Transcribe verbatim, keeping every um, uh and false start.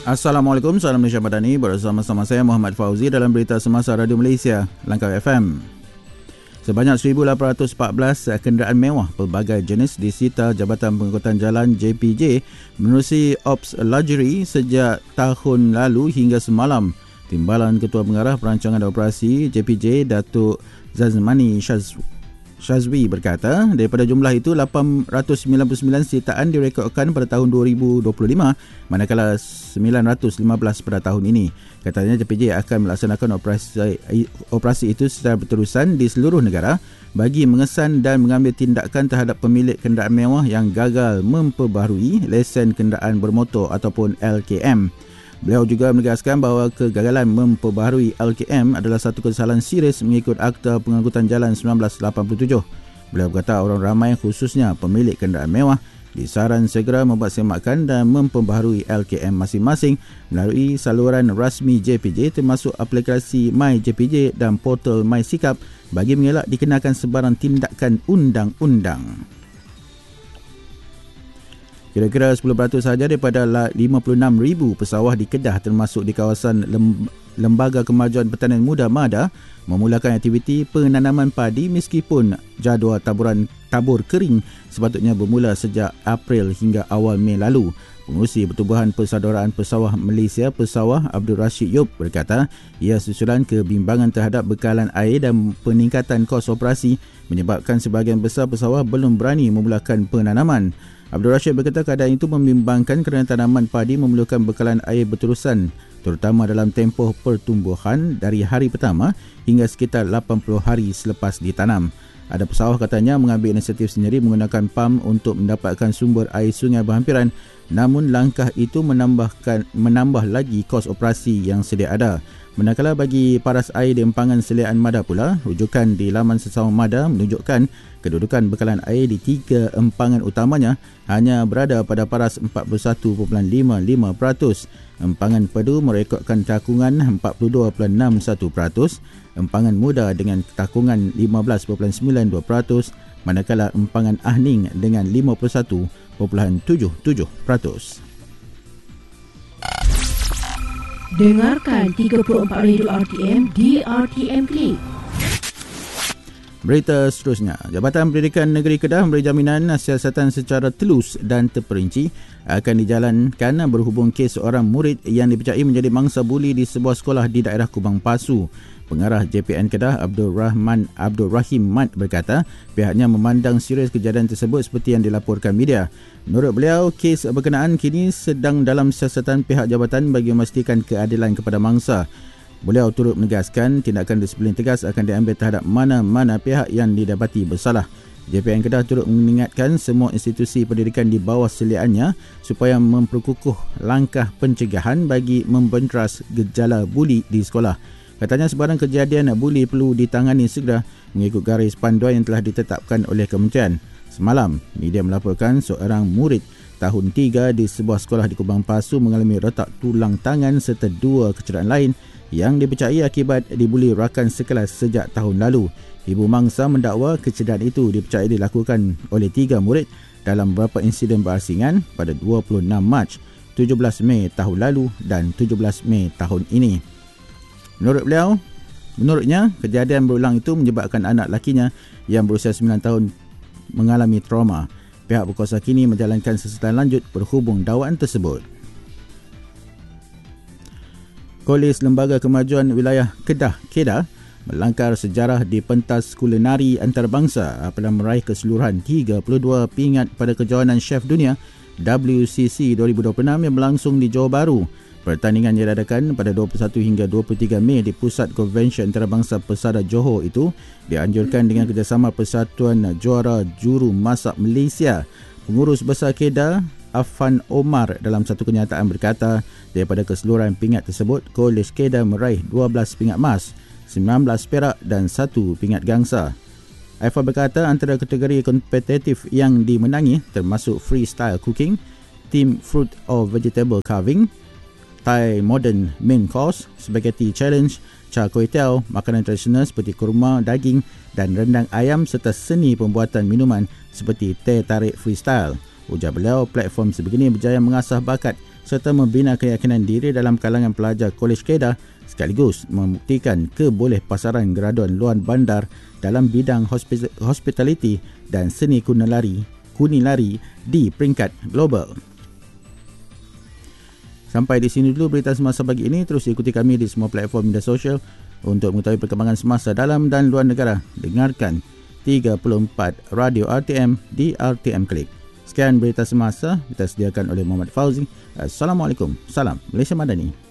Assalamualaikum, salam Malaysia Madani. Bersama-sama saya Muhammad Fauzi dalam berita semasa Radio Malaysia Langkawi F M. Sebanyak seribu lapan ratus empat belas kenderaan mewah pelbagai jenis disita Jabatan Pengangkutan Jalan J P J menerusi Ops Luxury sejak tahun lalu hingga semalam. Timbalan Ketua Pengarah Perancangan dan Operasi J P J, Datuk Zazmani Shaz Shazwi berkata, daripada jumlah itu lapan ratus sembilan puluh sembilan sitaan direkodkan pada tahun dua ribu dua puluh lima, manakala sembilan ratus lima belas pada tahun ini. Katanya J P J akan melaksanakan operasi, operasi itu secara berterusan di seluruh negara bagi mengesan dan mengambil tindakan terhadap pemilik kenderaan mewah yang gagal memperbaharui lesen kenderaan bermotor ataupun L K M. Beliau juga menegaskan bahawa kegagalan memperbaharui L K M adalah satu kesalahan serius mengikut Akta Pengangkutan Jalan seribu sembilan ratus lapan puluh tujuh. Beliau berkata orang ramai khususnya pemilik kenderaan mewah disaran segera membuat semakan dan memperbaharui L K M masing-masing melalui saluran rasmi J P J termasuk aplikasi My J P J dan portal My Sikap bagi mengelak dikenakan sebarang tindakan undang-undang. Kira-kira sepuluh peratus sahaja daripada lima puluh enam ribu pesawah di Kedah termasuk di kawasan Lembaga Kemajuan Pertanian Muda MADA memulakan aktiviti penanaman padi meskipun jadual taburan tabur kering sepatutnya bermula sejak April hingga awal Mei lalu. Pengurusi Pertubuhan Persaudaraan Pesawah Malaysia Pesawah Abdul Rashid Yop berkata ia susulan kebimbangan terhadap bekalan air dan peningkatan kos operasi menyebabkan sebahagian besar pesawah belum berani memulakan penanaman. Abdul Rashid berkata keadaan itu membimbangkan kerana tanaman padi memerlukan bekalan air berterusan terutama dalam tempoh pertumbuhan dari hari pertama hingga sekitar lapan puluh hari selepas ditanam. Ada pesawah katanya mengambil inisiatif sendiri menggunakan pam untuk mendapatkan sumber air sungai berhampiran, namun langkah itu menambahkan menambah lagi kos operasi yang sedia ada. Manakala bagi paras air di empangan seliaan MADA pula, rujukan di laman sesama MADA menunjukkan kedudukan bekalan air di tiga empangan utamanya hanya berada pada paras empat puluh satu perpuluhan lima lima peratus. Empangan Pedu merekodkan takungan empat puluh dua perpuluhan enam satu peratus, empangan Muda dengan takungan lima belas perpuluhan sembilan dua peratus, manakala empangan Ahning dengan lima puluh satu perpuluhan tujuh tujuh peratus. Dengarkan tiga puluh empat Radio R T M di R T M Click. Berita seterusnya, Jabatan Pendidikan Negeri Kedah memberi jaminan siasatan secara telus dan terperinci akan dijalankan berhubung kes seorang murid yang dipercayai menjadi mangsa buli di sebuah sekolah di daerah Kubang Pasu. Pengarah J P N Kedah Abdul Rahman Abdul Rahim Mat berkata pihaknya memandang serius kejadian tersebut seperti yang dilaporkan media. Menurut beliau, kes berkenaan kini sedang dalam siasatan pihak jabatan bagi memastikan keadilan kepada mangsa. Beliau turut menegaskan tindakan disiplin tegas akan diambil terhadap mana-mana pihak yang didapati bersalah. J P N Kedah turut mengingatkan semua institusi pendidikan di bawah seliannya supaya memperkukuh langkah pencegahan bagi membenteras gejala buli di sekolah. Katanya sebarang kejadian buli perlu ditangani segera mengikut garis panduan yang telah ditetapkan oleh kementerian. Semalam, media melaporkan seorang murid tahun tiga di sebuah sekolah di Kubang Pasu mengalami retak tulang tangan serta dua kecederaan lain yang dipercayai akibat dibuli rakan sekelas sejak tahun lalu. Ibu mangsa mendakwa kecederaan itu dipercayai dilakukan oleh tiga murid dalam beberapa insiden berasingan pada dua puluh enam Mac, tujuh belas Mei tahun lalu dan tujuh belas Mei tahun ini. Menurut beliau, menurutnya kejadian berulang itu menyebabkan anak lakinya yang berusia sembilan tahun mengalami trauma. Pihak berkuasa kini menjalankan siasatan lanjut berhubung dakwaan tersebut. Kolej Lembaga Kemajuan Wilayah Kedah (KEDA) melangkar sejarah di pentas kulinari antarabangsa apabila meraih keseluruhan tiga puluh dua pingat pada kejohanan Chef Dunia W C C dua ribu dua puluh enam yang berlangsung di Johor Bahru. Pertandingan yang diadakan pada dua puluh satu hingga dua puluh tiga Mei di Pusat Konvensyen Antarabangsa Pesada Johor itu dianjurkan dengan kerjasama Persatuan Juara Juru Masak Malaysia. Pengurus Besar KEDA Afan Omar dalam satu kenyataan berkata daripada keseluruhan pingat tersebut, Kolej KEDA meraih dua belas pingat emas, sembilan belas perak dan satu pingat gangsa. Afan berkata antara kategori kompetitif yang dimenangi termasuk freestyle cooking, team fruit or vegetable carving, Thai modern main course, spaghetti challenge, char kway teow, makanan tradisional seperti kurma, daging dan rendang ayam serta seni pembuatan minuman seperti teh tarik freestyle. Ujar beliau, platform sebegini berjaya mengasah bakat serta membina keyakinan diri dalam kalangan pelajar Kolej Kedah sekaligus membuktikan kebolehpasaran graduan luar bandar dalam bidang hospitality dan seni kulinari, kulinari di peringkat global. Sampai di sini dulu berita semasa pagi ini. Terus ikuti kami di semua platform media sosial untuk mengetahui perkembangan semasa dalam dan luar negara. Dengarkan tiga puluh empat Radio R T M di R T M Klik. Sekian berita semasa kita sediakan oleh Muhammad Fauzi. Assalamualaikum. Salam Malaysia Madani.